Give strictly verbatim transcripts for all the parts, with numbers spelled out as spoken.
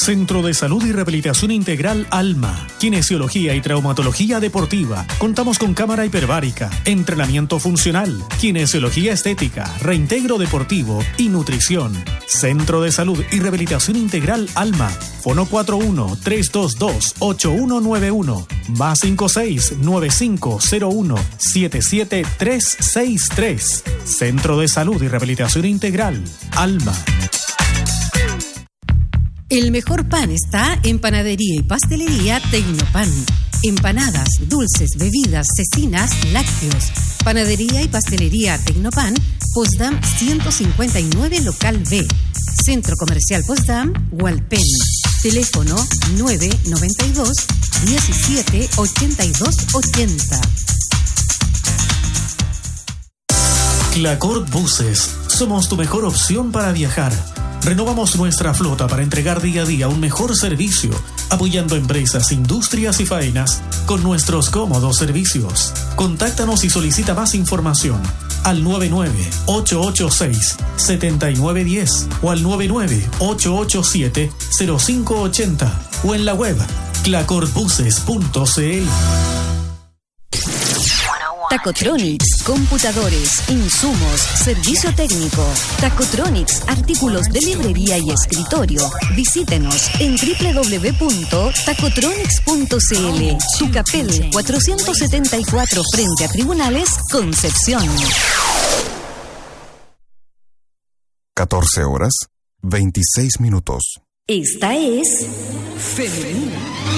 Centro de Salud y Rehabilitación Integral Alma. Kinesiología y traumatología deportiva. Contamos con cámara hiperbárica, entrenamiento funcional, kinesiología estética, reintegro deportivo y nutrición. Centro de Salud y Rehabilitación Integral Alma. Fono cuatro uno, tres dos dos, ocho uno nueve uno. Más cinco seis, nueve cinco cero uno, siete siete tres seis tres. Centro de Salud y Rehabilitación Integral Alma. El mejor pan está en Panadería y Pastelería Tecnopan. Empanadas, dulces, bebidas, cecinas, lácteos. Panadería y Pastelería Tecnopan, Potsdam ciento cincuenta y nueve, Local B. Centro Comercial Potsdam, Hualpén. Teléfono nueve nueve dos, diecisiete, ochenta y dos, ochenta. Clacor Buses. Somos tu mejor opción para viajar. Renovamos nuestra flota para entregar día a día un mejor servicio, apoyando empresas, industrias y faenas con nuestros cómodos servicios. Contáctanos y solicita más información al nueve nueve, ocho ocho seis, siete nueve uno cero o al nueve nueve, ocho ocho siete, cero cinco ocho cero o en la web clacorbuses punto c l. Tacotronics, computadores, insumos, servicio técnico. Tacotronics, artículos de librería y escritorio. Visítenos en doble u doble u doble u punto tacotronics punto c l. Tucapel cuatrocientos setenta y cuatro, frente a Tribunales, Concepción. catorce horas, veintiséis minutos. Esta es Femenina.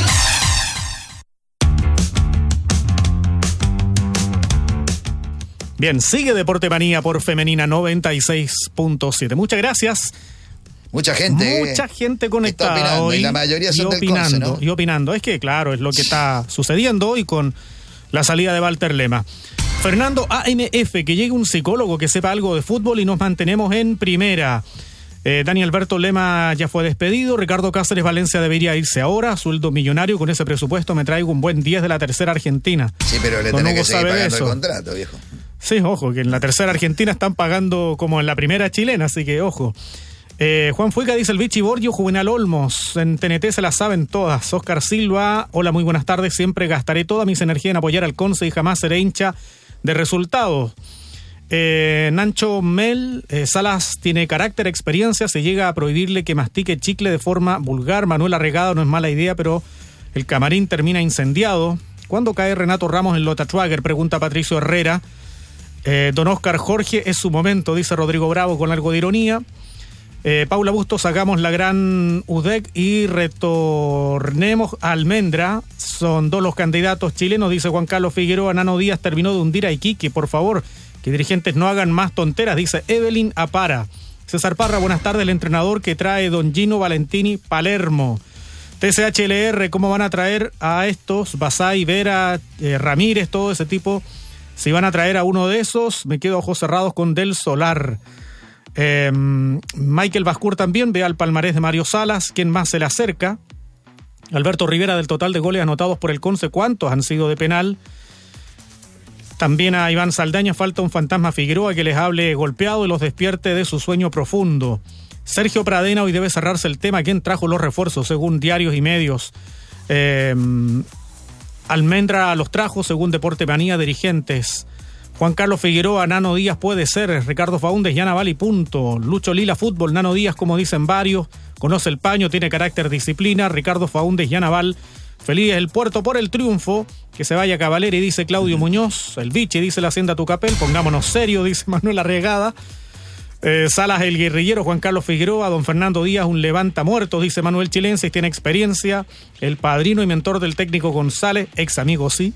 Bien, sigue Deporte Manía por Femenina noventa y seis punto siete. Muchas gracias. Mucha gente. Mucha gente conectada está opinando, hoy. Y la mayoría son y del opinando, Conce, ¿no? y opinando. Es que, claro, es lo que está sucediendo hoy con la salida de Walter Lema. Fernando A M F, que llegue un psicólogo que sepa algo de fútbol y nos mantenemos en primera. Eh, Dani Alberto Lema ya fue despedido. Ricardo Cáceres Valencia debería irse ahora. Sueldo millonario. Con ese presupuesto me traigo un buen diez de la tercera Argentina. Sí, pero le Don tenés Hugo que seguir sabe pagando eso. el contrato, viejo. Sí, ojo, que en la tercera Argentina están pagando como en la primera chilena, así que ojo. Eh, Juan Fuica dice el Vichy Borgio, Juvenal Olmos, en T N T se las saben todas. Oscar Silva, hola, muy buenas tardes, siempre gastaré toda mis energías en apoyar al Conce y jamás seré hincha de resultados. Eh, Nancho Mel, eh, Salas tiene carácter, experiencia, se llega a prohibirle que mastique chicle de forma vulgar. Manuel Arregado no es mala idea, pero el camarín termina incendiado. ¿Cuándo cae Renato Ramos en Lota Schwager? Pregunta Patricio Herrera. Eh, don Oscar Jorge, es su momento, dice Rodrigo Bravo con algo de ironía. Eh, Paula Bustos, hagamos la gran U D E C y retornemos a Almendra. Son dos los candidatos chilenos, dice Juan Carlos Figueroa. Nano Díaz terminó de hundir a Iquique, por favor, que dirigentes no hagan más tonteras, dice Evelyn Apara. César Parra, buenas tardes, el entrenador que trae don Gino Valentini Palermo. T C H L R, ¿cómo van a traer a estos? Basay, Vera, eh, Ramírez, todo ese tipo. Si van a traer a uno de esos, me quedo ojos cerrados con Del Solar. Eh, Michael Bascour también, ve al palmarés de Mario Salas. ¿Quién más se le acerca? Alberto Rivera, del total de goles anotados por el Conce, ¿cuántos han sido de penal? También a Iván Saldaña, falta un fantasma Figueroa que les hable golpeado y los despierte de su sueño profundo. Sergio Pradena, hoy debe cerrarse el tema. ¿Quién trajo los refuerzos? Según diarios y medios. Eh, Almendra los trajo, según Deporte Manía, dirigentes. Juan Carlos Figueroa, Nano Díaz puede ser. Ricardo Faúndez, Yana Vali, punto. Lucho Lila, fútbol. Nano Díaz, como dicen varios, conoce el paño, tiene carácter, disciplina. Ricardo Faúndez, Yana Val. Feliz el Puerto por el triunfo. Que se vaya Cavaleri, dice Claudio Muñoz. El Vichy, dice la Hacienda Tucapel. Pongámonos serio, dice Manuel Arregada. Eh, Salas, el guerrillero. Juan Carlos Figueroa. Don Fernando Díaz, un levanta muertos, dice Manuel Chilense, tiene experiencia. El padrino y mentor del técnico González, ex amigo, sí.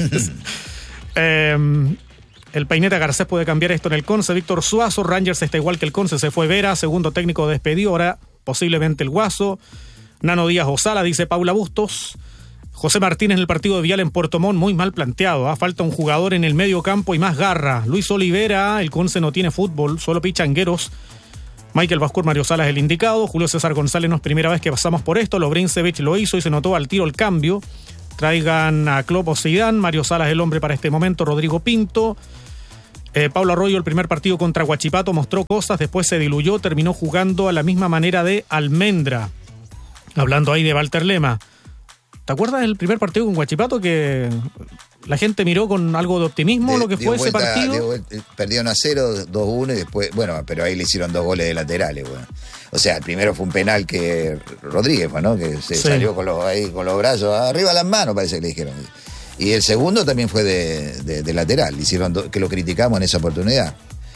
eh, el Paineta Garcés puede cambiar esto en el Conce. Víctor Suazo, Rangers está igual que el Conce, se fue Vera, segundo técnico despedido, ahora posiblemente el Guaso. Nano Díaz Osala, dice Paula Bustos. José Martínez en el partido de Vial en Puerto Montt, muy mal planteado. ¿eh? Falta un jugador en el medio campo y más garra. Luis Olivera, el Conce no tiene fútbol, solo pichangueros. Michael Bascour, Mario Salas el indicado. Julio César González no es primera vez que pasamos por esto. Lobrinsevich lo hizo y se notó al tiro el cambio. Traigan a Klopp o Zidane. Mario Salas el hombre para este momento. Rodrigo Pinto. Eh, Pablo Arroyo, el primer partido contra Huachipato mostró cosas, después se diluyó, terminó jugando a la misma manera de Almendra. Hablando ahí de Walter Lema, ¿te acuerdas del primer partido con Huachipato que la gente miró con algo de optimismo de, lo que fue vuelta, ese partido? Vuelta, perdieron a cero, dos uno y después, bueno, pero ahí le hicieron dos goles de laterales, bueno. O sea, el primero fue un penal que Rodríguez, ¿no? Que se sí. salió con los, ahí, con los brazos arriba las manos, parece que le dijeron. Y el segundo también fue de, de, de lateral, hicieron do, que lo criticamos en esa oportunidad.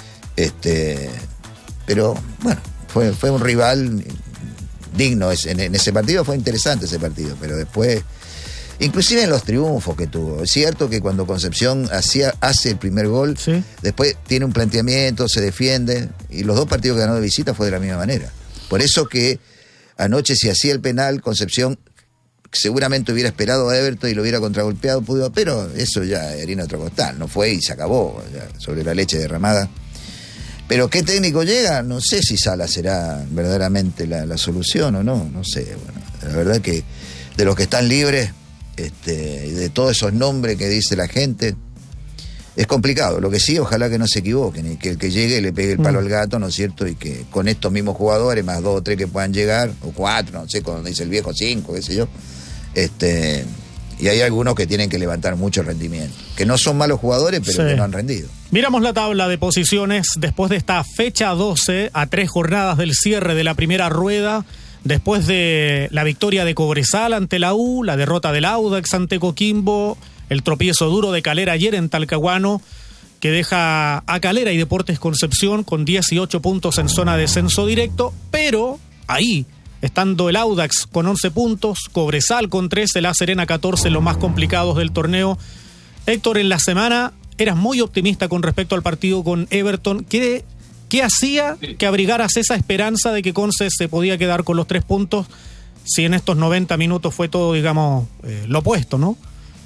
Este, pero bueno, fue, fue un rival digno en, en ese partido, fue interesante ese partido, pero después, inclusive en los triunfos que tuvo, es cierto que cuando Concepción hacía, hace el primer gol, ¿sí? Después tiene un planteamiento, se defiende, y los dos partidos que ganó de visita fue de la misma manera. Por eso que anoche, si hacía el penal, Concepción seguramente hubiera esperado a Everton y lo hubiera contragolpeado, pudo, pero eso ya harina otro costal, no fue y se acabó, ya, sobre la leche derramada. Pero ¿qué técnico llega? No sé si Sala será verdaderamente la, la solución o no, no sé. Bueno, la verdad que de los que están libres, este, de todos esos nombres que dice la gente, es complicado. Lo que sí, ojalá que no se equivoquen y que el que llegue le pegue el palo mm. al gato, ¿no es cierto? Y que con estos mismos jugadores, más dos o tres que puedan llegar, o cuatro, no sé, como dice el viejo, cinco, qué sé yo, este... Y hay algunos que tienen que levantar mucho rendimiento. Que no son malos jugadores, pero sí. que no han rendido. Miramos la tabla de posiciones después de esta fecha doce, a tres jornadas del cierre de la primera rueda, después de la victoria de Cobresal ante la U, la derrota del Audax ante Coquimbo, el tropiezo duro de Calera ayer en Talcahuano, que deja a Calera y Deportes Concepción con dieciocho puntos en zona de descenso directo, pero ahí... estando el Audax con once puntos, Cobresal con trece, La Serena catorce, los más complicados del torneo. Héctor, en la semana eras muy optimista con respecto al partido con Everton. ¿Qué, qué hacía que abrigaras esa esperanza de que Conce se podía quedar con los tres puntos si en estos noventa minutos fue todo, digamos, eh, lo opuesto, ¿no?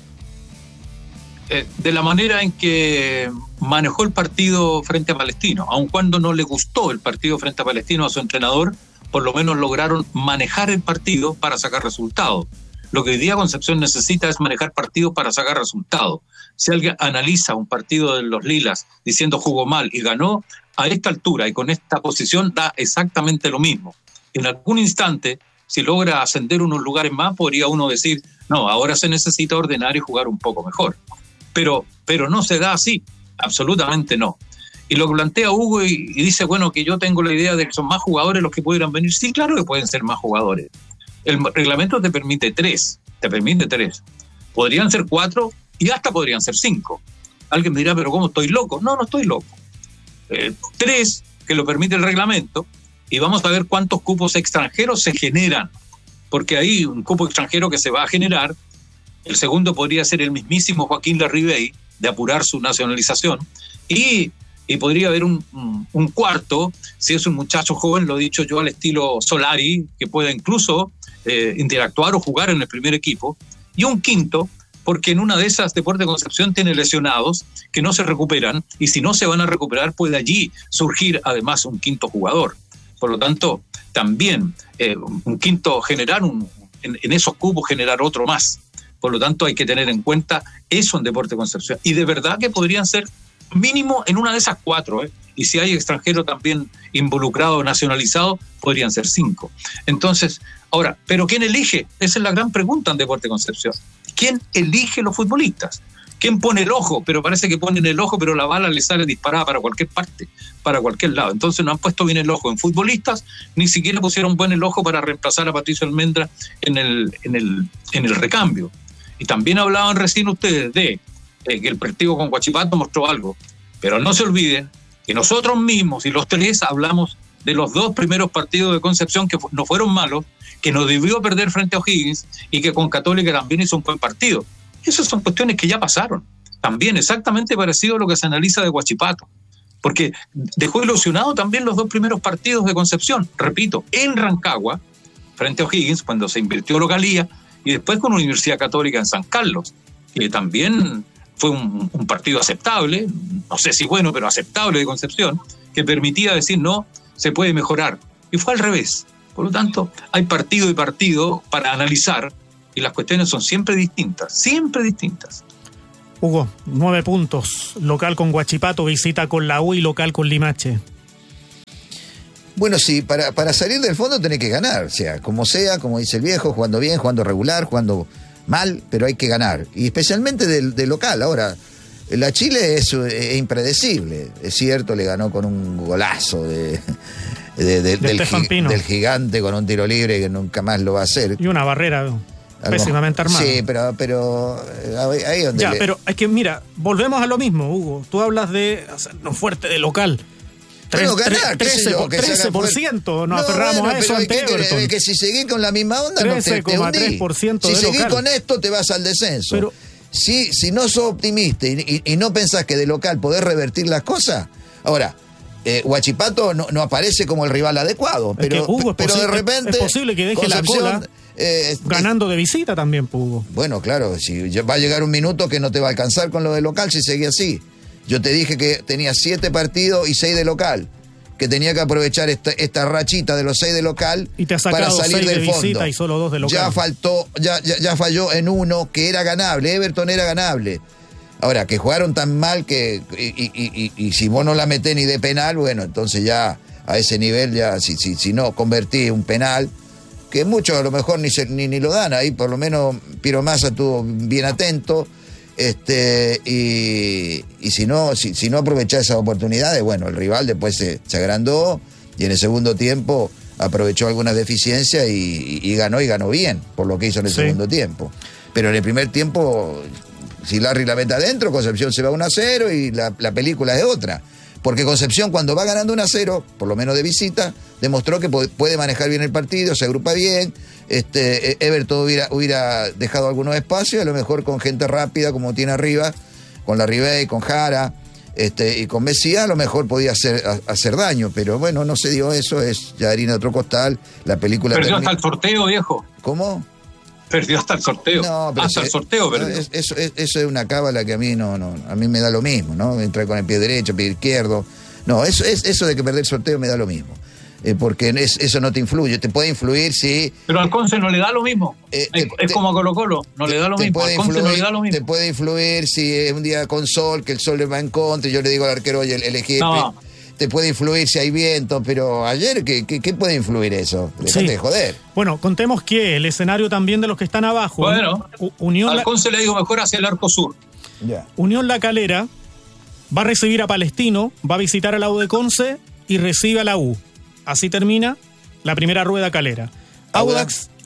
Eh, de la manera en que manejó el partido frente a Palestino, aun cuando no le gustó el partido frente a Palestino a su entrenador, por lo menos lograron manejar el partido para sacar resultados. Lo que hoy día Concepción necesita es manejar partidos para sacar resultados. Si alguien analiza un partido de los Lilas diciendo jugó mal y ganó, a esta altura y con esta posición da exactamente lo mismo. En algún instante, si logra ascender unos lugares más, podría uno decir, no, ahora se necesita ordenar y jugar un poco mejor. Pero, pero no se da así, absolutamente no. Y lo que plantea Hugo y, y dice, bueno, que yo tengo la idea de que son más jugadores los que pudieran venir. Sí, claro que pueden ser más jugadores. El reglamento te permite tres, te permite tres. Podrían ser cuatro y hasta podrían ser cinco. Alguien me dirá, pero ¿cómo estoy loco? No, no estoy loco. Eh, tres, que lo permite el reglamento, y vamos a ver cuántos cupos extranjeros se generan. Porque hay un cupo extranjero que se va a generar. El segundo podría ser el mismísimo Joaquín Larribey, de apurar su nacionalización. Y... Y podría haber un, un, un cuarto, si es un muchacho joven, lo he dicho yo, al estilo Solari, que pueda incluso eh, interactuar o jugar en el primer equipo. Y un quinto, porque en una de esas Deportes Concepción tiene lesionados que no se recuperan, y si no se van a recuperar, puede allí surgir además un quinto jugador. Por lo tanto, también eh, un quinto generar, un, en, en esos cupos generar otro más. Por lo tanto, hay que tener en cuenta eso en Deportes Concepción. Y de verdad que podrían ser mínimo en una de esas cuatro, ¿eh? Y si hay extranjeros también involucrados, nacionalizados, podrían ser cinco. Entonces, ahora, ¿pero quién elige? Esa es la gran pregunta en Deportes Concepción. ¿Quién elige los futbolistas? ¿Quién pone el ojo? Pero parece que ponen el ojo, pero la bala le sale disparada para cualquier parte, para cualquier lado. Entonces no han puesto bien el ojo en futbolistas, ni siquiera pusieron buen el ojo para reemplazar a Patricio Almendra en el, en el, en el recambio. Y también hablaban recién ustedes de eh, que el partido con Huachipato mostró algo. Pero no se olviden que nosotros mismos y los tres hablamos de los dos primeros partidos de Concepción que no fueron malos, que nos debió perder frente a O'Higgins y que con Católica también hizo un buen partido. Esas son cuestiones que ya pasaron. También exactamente parecido a lo que se analiza de Huachipato. Porque dejó ilusionado también los dos primeros partidos de Concepción. Repito, en Rancagua, frente a O'Higgins, cuando se invirtió localía, y después con Universidad Católica en San Carlos, que también fue un, un partido aceptable, no sé si bueno, pero aceptable de Concepción, que permitía decir, no, se puede mejorar. Y fue al revés. Por lo tanto, hay partido y partido para analizar, y las cuestiones son siempre distintas, siempre distintas. Hugo, nueve puntos, local con Huachipato, visita con la U y local con Limache. Bueno, sí, para, para salir del fondo tenés que ganar, o sea, como sea, como dice el viejo, jugando bien, jugando regular, jugando mal, pero hay que ganar. Y especialmente del, del local. Ahora, la Chile es, es impredecible, es cierto, le ganó con un golazo de, de, de, de del, gi, del gigante con un tiro libre que nunca más lo va a hacer. Y una barrera pésimamente armada. Sí, pero, pero ahí es donde... Ya, le... pero es que mira, volvemos a lo mismo, Hugo. Tú hablas de hacernos fuerte de local. Tres, ganar, trece por ciento nos no, aferramos bueno, a eso ante Everton. Que, que si seguís con la misma onda no te, te hundís. Si seguís local. Con esto te vas al descenso. Pero, si, si no sos optimista y, y, y no pensás que de local podés revertir las cosas, ahora, eh, Huachipato no, no aparece como el rival adecuado, pero, es que, Hugo, pero posible, de repente... Es posible que deje la cola eh, ganando de visita también, Hugo. Bueno, claro, si va a llegar un minuto que no te va a alcanzar con lo de local si seguís así. Yo te dije que tenía siete partidos y seis de local, que tenía que aprovechar esta, esta rachita de los seis de local y te ha para salir seis del de fondo. Y solo dos de local. Ya faltó, ya, ya, ya falló en uno que era ganable, Everton era ganable. Ahora, que jugaron tan mal que y, y, y, y si vos no la metés ni de penal, bueno, entonces ya a ese nivel, ya si, si, si no convertís un penal, que muchos a lo mejor ni, se, ni, ni lo dan, ahí por lo menos Piero Massa estuvo bien atento. Este, y, y si no, si, si no aprovechás esas oportunidades, bueno, el rival después se, se agrandó y en el segundo tiempo aprovechó algunas deficiencias y, y, y ganó y ganó bien por lo que hizo en el sí. segundo tiempo. Pero en el primer tiempo, si Larry la mete adentro, Concepción se va uno a cero y la, la película es otra. Porque Concepción, cuando va ganando uno a cero, por lo menos de visita, demostró que puede manejar bien el partido, se agrupa bien. Este, Everton hubiera, hubiera dejado algunos espacios, a lo mejor con gente rápida, como tiene arriba, con la Ribey, con Jara, este, y con Mesías, a lo mejor podía hacer, a, hacer daño, pero bueno, no se dio eso, es ya harina de otro costal. La película. Perdió hasta el sorteo, viejo. ¿Cómo? Perdió hasta el sorteo. No, pero hasta ese, el sorteo perdió. Eso, eso, eso es una cábala que a mí no, no, a mí me da lo mismo, ¿no? Entrar con el pie derecho, pie izquierdo. No, eso, es, eso de que perder el sorteo me da lo mismo. Eh, porque es, eso no te influye, te puede influir si... Pero al Conce no le da lo mismo, eh, es, te, es como a Colo Colo, no te, le da lo mismo, al Conce influir, no le da lo mismo. Te puede influir si es un día con sol, que el sol le va en contra, y yo le digo al arquero, oye, elegí... No. Te puede influir si hay viento, pero ayer, ¿qué, qué, qué puede influir eso? Dejate sí. de joder. Bueno, contemos que el escenario también de los que están abajo... Bueno, Unión al Conce la... le digo mejor hacia el arco sur. Yeah. Unión La Calera va a recibir a Palestino, va a visitar a la U de Conce y recibe a la U. Así termina la primera rueda calera. Audax